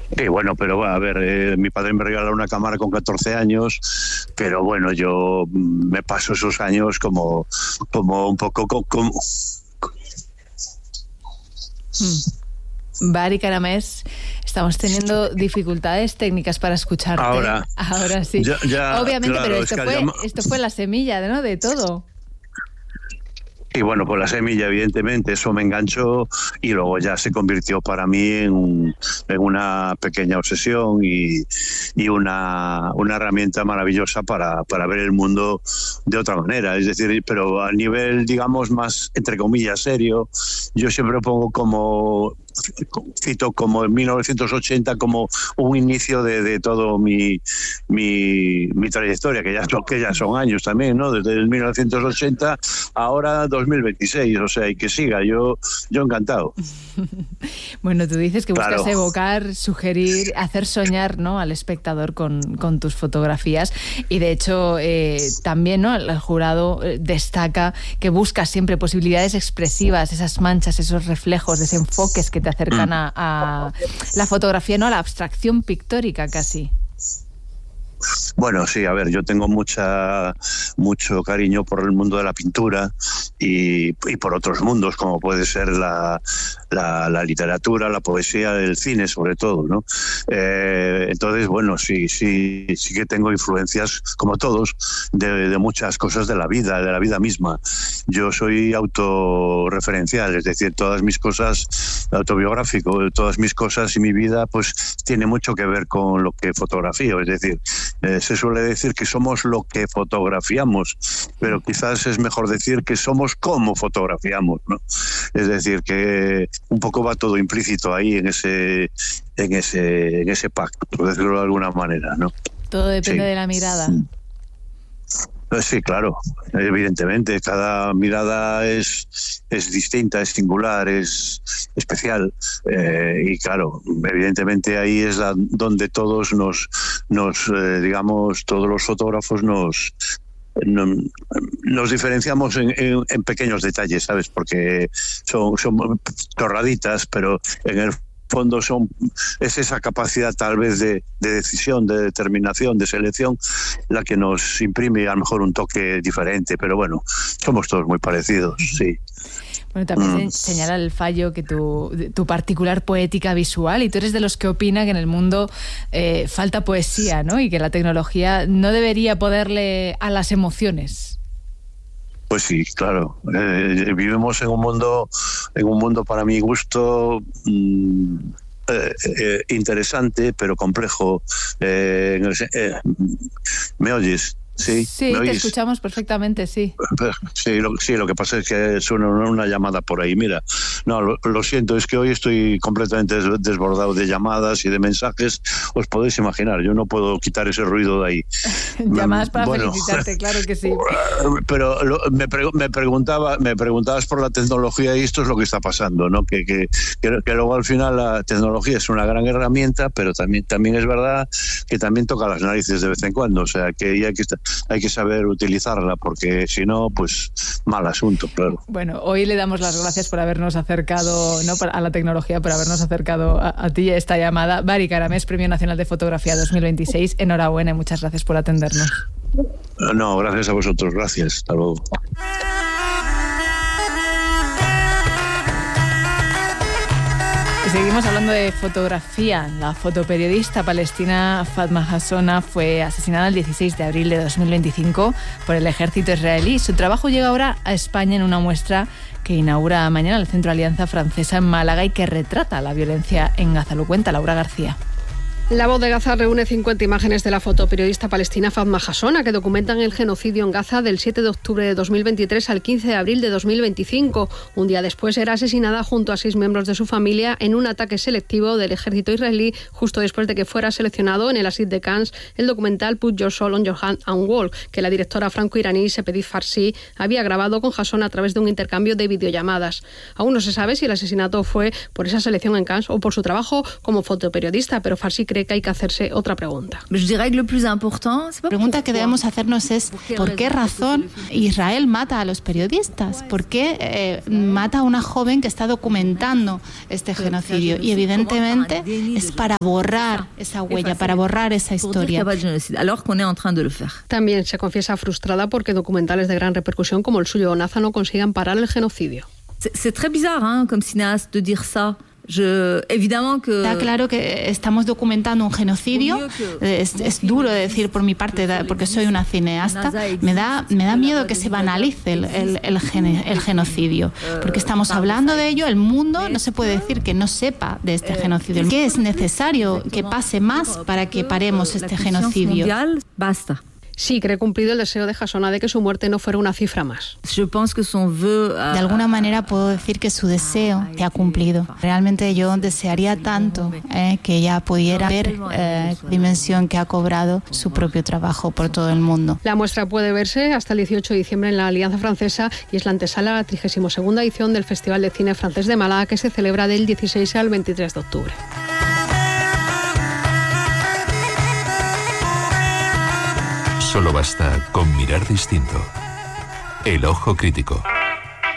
Sí, bueno, pero a ver, mi padre me regaló una cámara con 14 años, pero bueno, yo me paso esos años como un poco como... Bari Caramés, estamos teniendo dificultades técnicas para escucharte. Ahora sí. Ya, obviamente, claro, pero esto fue la semilla, ¿no?, de todo. Y bueno, pues la semilla, evidentemente, eso me enganchó y luego ya se convirtió para mí en una pequeña obsesión y una herramienta maravillosa para ver el mundo de otra manera. Es decir, pero a nivel, digamos, más, entre comillas, serio, yo siempre pongo cito como en 1980 como un inicio de todo mi trayectoria, que ya son años también, ¿no? Desde el 1980 ahora 2026, o sea, y que siga, yo encantado. Bueno, tú dices que buscas evocar, sugerir, hacer soñar, ¿no?, al espectador con tus fotografías, y de hecho también, ¿no?, el jurado destaca que buscas siempre posibilidades expresivas, esas manchas, esos reflejos, desenfoques que te acercan a la fotografía, ¿no?, a la abstracción pictórica casi. Bueno, sí, a ver, yo tengo mucho cariño por el mundo de la pintura y por otros mundos, como puede ser la literatura, la poesía, el cine, sobre todo, ¿no? Entonces, bueno, sí que tengo influencias, como todos, de muchas cosas de la vida misma. Yo soy autorreferencial, es decir, todas mis cosas, autobiográfico, todas mis cosas y mi vida, pues tiene mucho que ver con lo que fotografío, es decir, se suele decir que somos lo que fotografiamos, pero quizás es mejor decir que somos como fotografiamos, ¿no? Es decir, que un poco va todo implícito ahí en ese pacto, por decirlo de alguna manera, ¿no? Todo depende de la mirada. Sí, claro, evidentemente, cada mirada es distinta, es singular, es especial, y claro, evidentemente ahí es donde todos digamos, todos los fotógrafos nos diferenciamos en pequeños detalles, ¿sabes? Porque son torraditas, pero en el fondo es esa capacidad tal vez de decisión, de determinación, de selección, la que nos imprime a lo mejor un toque diferente, pero bueno, somos todos muy parecidos, sí. Bueno, también señala el fallo que tu particular poética visual, y tú eres de los que opina que en el mundo falta poesía, ¿no?, y que la tecnología no debería poderle a las emociones. Pues sí, claro. Vivimos en un mundo para mi gusto interesante, pero complejo. ¿Me oyes? Sí, te escuchamos perfectamente, sí. Sí, lo que pasa es que suena una llamada por ahí. Mira, no, lo siento, es que hoy estoy completamente desbordado de llamadas y de mensajes. Os podéis imaginar, yo no puedo quitar ese ruido de ahí. Llamadas para felicitarte, claro que sí. Pero me preguntabas por la tecnología, y esto es lo que está pasando, ¿no? Que luego al final la tecnología es una gran herramienta, pero también es verdad que también toca las narices de vez en cuando, o sea, que hay que saber utilizarla, porque si no, pues mal asunto, claro. Bueno, hoy le damos las gracias por habernos acercado, ¿no?, a la tecnología, por habernos acercado a ti esta llamada. Bari Caramés, Premio Nacional de Fotografía 2026. Enhorabuena y muchas gracias por atendernos. No, gracias a vosotros, gracias. Hasta luego. Y seguimos hablando de fotografía. La fotoperiodista palestina Fatma Hasona fue asesinada el 16 de abril de 2025 por el ejército israelí. Su trabajo llega ahora a España en una muestra que inaugura mañana el Centro Alianza Francesa en Málaga y que retrata la violencia en Gaza. Lo cuenta Laura García. La Voz de Gaza reúne 50 imágenes de la fotoperiodista palestina Fatma Hasona, que documentan el genocidio en Gaza del 7 de octubre de 2023 al 15 de abril de 2025. Un día después era asesinada junto a 6 miembros de su familia en un ataque selectivo del ejército israelí, justo después de que fuera seleccionado en el Asid de Cannes el documental Put Your Soul on Your Hand and Walk, que la directora franco-iraní Sepedi Farsi había grabado con Hasona a través de un intercambio de videollamadas. Aún no se sabe si el asesinato fue por esa selección en Cannes o por su trabajo como fotoperiodista, pero Farsi cree cree que hay que hacerse otra pregunta. La pregunta que debemos hacernos es ¿por qué razón Israel mata a los periodistas? ¿Por qué mata a una joven que está documentando este genocidio? Y evidentemente es para borrar esa huella, para borrar esa historia. También se confiesa frustrada porque documentales de gran repercusión como el suyo Onaza no consigan parar el genocidio. C'est très bizarre, comme cinéaste, de dire ça. Está claro que estamos documentando un genocidio. Es duro de decir por mi parte, porque soy una cineasta. Me da miedo que se banalice el genocidio, porque estamos hablando de ello. El mundo no se puede decir que no sepa de este genocidio. ¿Qué es necesario que pase más para que paremos este genocidio? Basta. Sí, cree cumplido el deseo de Jassona de que su muerte no fuera una cifra más. De alguna manera puedo decir que su deseo se ha cumplido. Realmente yo desearía tanto que ella pudiera ver la dimensión que ha cobrado su propio trabajo por todo el mundo. La muestra puede verse hasta el 18 de diciembre en la Alianza Francesa y es la antesala a la 32ª edición del Festival de Cine Francés de Málaga, que se celebra del 16 al 23 de octubre. Solo basta con mirar distinto. El ojo crítico.